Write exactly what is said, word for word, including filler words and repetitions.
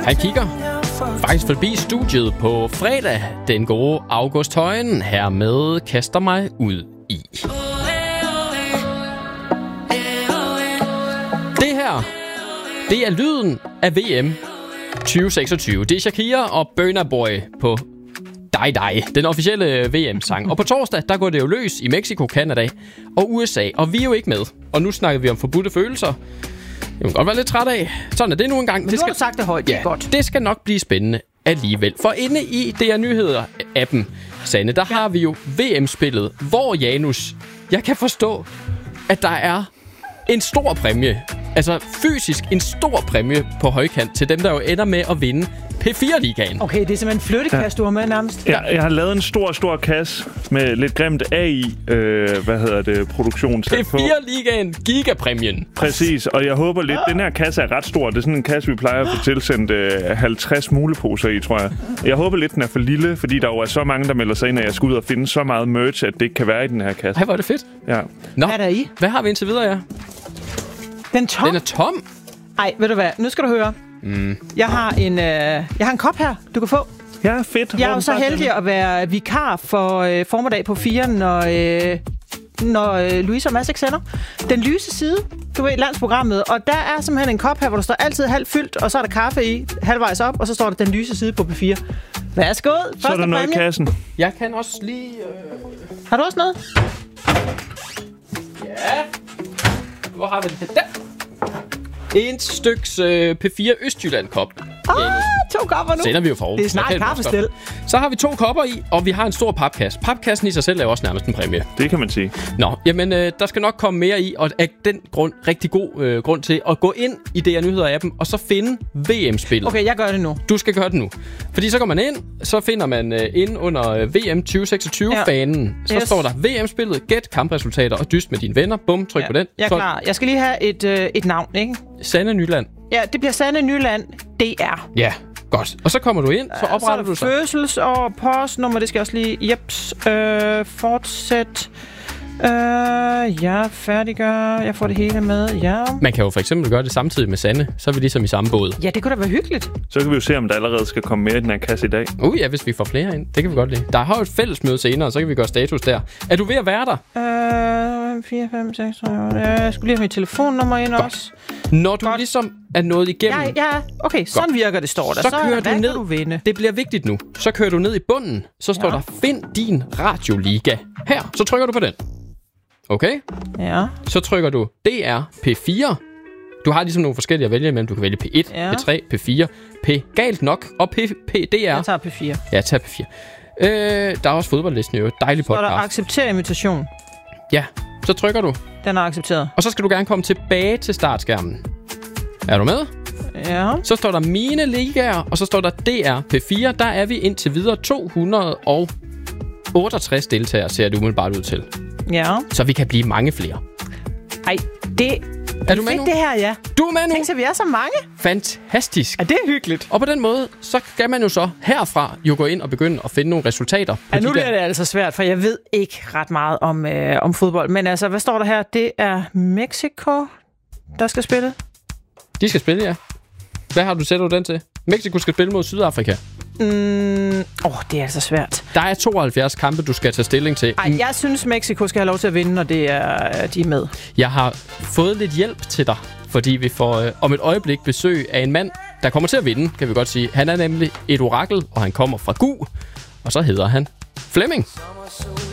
Han kigger faktisk forbi studiet på fredag. Den gode August Højen hermed kaster mig ud i. Det her, det er lyden af V M tyve seksogtyve. Det er Shakira og Burna Boy på Die Die, den officielle V M-sang. Og på torsdag, der går det jo løs i Mexico, Canada og U S A. Og vi er jo ikke med. Og nu snakker vi om forbudte følelser. Jeg må godt være lidt træt af. Sådan er det nu engang. Men det skal... skal... du sagt det højt, det er ja, godt. Det skal nok blive spændende alligevel. For inde i D R Nyheder-appen, Sanne, der ja. har vi jo V M-spillet, hvor Janus, jeg kan forstå, at der er en stor præmie. Altså fysisk en stor præmie på højkant til dem, der jo ender med at vinde P fire ligaen. Okay, det er simpelthen en flyttekasse, du har med nærmest. Ja, jeg har lavet en stor, stor kasse med lidt grimt A I, øh, hvad hedder det, produktion P fire ligaen gigapræmien. Præcis, og jeg håber lidt, den her kasse er ret stor. Det er sådan en kasse, vi plejer at få tilsendt øh, halvtreds muleposer i, tror jeg. Jeg håber lidt, den er for lille, fordi der jo er så mange, der melder sig ind, at jeg skal ud og finde så meget merch, at det ikke kan være i den her kasse. Ej, hvor er det fedt. Ja. Nå, hvad er der i? Hvad har vi indtil videre, ja? Den er tom. Den er tom? Ej, ved du hvad? Nu skal du høre. Mm. Jeg har en, øh, jeg har en kop her, du kan få. Ja, fedt. Jeg er jo så heldig at være vikar for øh, formiddag på fire, når, øh, når øh, Louise og Mads ikke sender. Den lyse side, du ved, landsprogrammet. Og der er simpelthen en kop her, hvor der står altid halvt fyldt, og så er der kaffe i, halvvejs op, og så står der den lyse side på P fire. Værsgo. Så er der noget i kassen. Jeg kan også lige... Øh... Har du også noget? Ja. Hvor har vi den? Der. Et styks øh, P fire Østjylland-kop. Ah, to kopper nu. Sender vi jo for. Det er snart kaffestil. Så har vi to kopper i, og vi har en stor papkasse. Papkassen i sig selv er jo også nærmest en præmie. Det kan man sige. Nå, jamen øh, der skal nok komme mere i, og af den grund, rigtig god øh, grund til at gå ind i D R Nyheder-appen, og så finde V M-spillet. Okay, jeg gør det nu. Du skal gøre det nu. Fordi så går man ind, så finder man øh, ind under øh, V M tyve seksogtyve-fanen. Ja. Så yes. står der V M-spillet, gæt kampresultater og dyst med dine venner. Bum, tryk ja. på den. Jeg er så... klar. Jeg skal lige have et, øh, et navn, ikke? Sanne Nyland. Ja, det bliver Sanne Nyland D R. Ja, godt. Og så kommer du ind, så opretter ja, så du sig. Fødselsår, postnummer, det skal jeg også lige... Jeps, øh, fortsæt... Øh, ja, færdiggør. Jeg får det hele med, ja. Man kan jo for eksempel gøre det samtidig med Sanne. Så er vi ligesom i samme båd. Ja, det kunne da være hyggeligt. Så kan vi jo se, om der allerede skal komme mere i den her kasse i dag. Uh, ja, hvis vi får flere ind. Det kan vi godt lide. Der har jo et fællesmøde senere, så kan vi gøre status der. Er du ved at være der? Øh, fire, fem, seks, tre, otte. Jeg skulle lige have mit telefonnummer ind godt. Også. Når du godt. ligesom er nået igennem... Ja, ja. Okay, godt. Sådan virker det, står der. Så, så kører du ned. Du vinde? Det bliver vigtigt nu. Så kører du ned i bunden. Så står ja. der, find din radioliga. Her, så trykker du på den. Okay? Ja. Så trykker du D R P fire. Du har ligesom nogle forskellige at vælge imellem. Du kan vælge P et, ja. P tre, P fire, P galt nok og P, P D R. Jeg tager P fire. Ja, tag P fire. Øh, der er også fodboldlisten jo. Dejlig podcast. Så er der accepter invitation. Ja, så trykker du. Den er accepteret. Og så skal du gerne komme tilbage til startskærmen. Er du med? Ja. Så står der mine ligaer, og så står der D R P fire. Der er vi indtil videre to hundrede og otteogtres deltagere, ser det umiddelbart ud til. Ja. Så vi kan blive mange flere. Ej, det er du med fedt, nu? Det her, ja. Du er med nu? Tænk så, vi er så mange. Fantastisk. Er det hyggeligt? Og på den måde, så kan man jo så herfra jo gå ind og begynde at finde nogle resultater. Ja, nu bliver det altså svært, for jeg ved ikke ret meget om, øh, om fodbold. Men altså, hvad står der her? Det er Mexico, der skal spille. De skal spille, ja. Hvad har du sætter du den til? Mexico skal spille mod Sydafrika. Åh, mm, oh, det er altså svært. Der er tooghalvfjerds kampe, du skal tage stilling til. Ej, jeg synes, Mexico skal have lov til at vinde, når det er, de er med. Jeg har fået lidt hjælp til dig, fordi vi får øh, om et øjeblik besøg af en mand, der kommer til at vinde, kan vi godt sige. Han er nemlig et orakel, og han kommer fra Gu, og så hedder han Flemming.